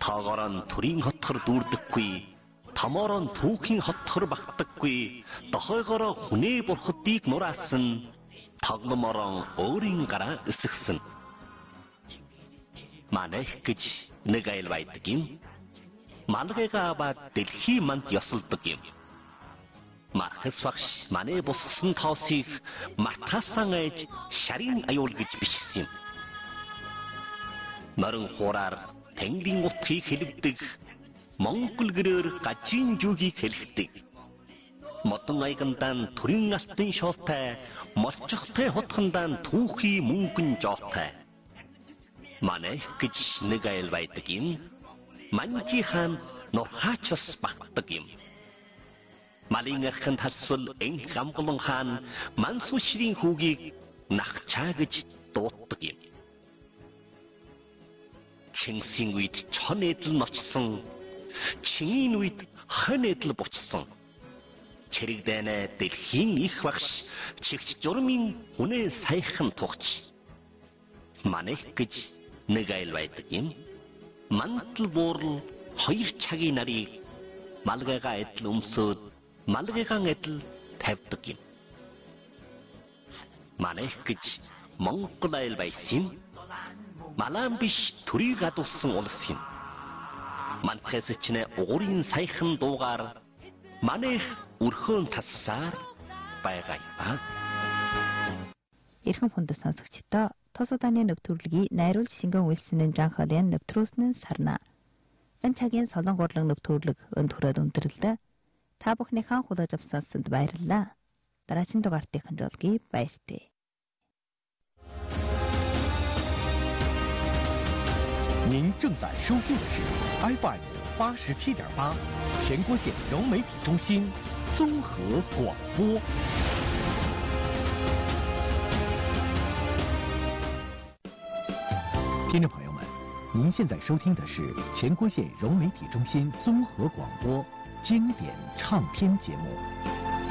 Тоогоор нь төрийн хотхор дүүрдэггүй, томоор нь түүхийн хотхор багтдаггүй, дохойгоор хүнээ бурхадыг нураасан, тогломоор өөрийн гараа эсгсэн. Манайх гэж нэг айл байдаг юм. Малгайгаа аваад дэлхий манд ёсолдог юм. Мархас багш манай буссан тоосыг мартаасан ээж шарын аюул гэж бичсэн юм. Морин хуураар Тэнгэрийн утгыг хэлбдэг, Монгол гэрээр гажийн жүгийг хэлдэг. Модон аягандаа төрийн алтын шоолтой, молчохтой хотхондаа түүхий мөнгөн жоотой. Манайх гэж нэг айл байдаг юм. Манжи хаан нурхаачс багтдаг юм. Малын арханд хасвал энх амгалан хаан Мансушрийн хүүгийг нахчаа гэж дуутдаг юм. Чингисийн үед чон эдэл ночсон, Чингийн үед хон эдэл бучсан. Чирэгдэнэ дэлхийн их багш, чигч журмын үнэ саяхан тугч. Манайх гэж нэг айл байдаг юм. Мантал буурал хоёр цагийн нарыг малгайгаа эдэл өмсөөд малгайгаан эдэл тавьдаг юм. Манайх гэж Монгол айл байсан. Малан биш төрийг адуулсан улс юм. Мантхээс чинь уурын саяхан дуугаар манайх өрхөөн тассаар байгаа юм. Эрхэм хүнд сонсогчдоо тос удааны нэвтрүүлгийг найруулж шингэн үйлснэн жанхарын нэвтрүүлсэн сарна. Энэ цагийн солон гурлаг нэвтрүүлэг өнтгөрөөд өндөрлөө. Та бүхнийхээ хүлээж авсан сонсонд баярлалаа. Дараагийн дугаартын хонжоолгийг баяртай. 您正在收听的是 FM 87.8全国县融媒体中心综合广播。听众朋友们，您现在收听的是全国县融媒体中心综合广播经典唱片节目。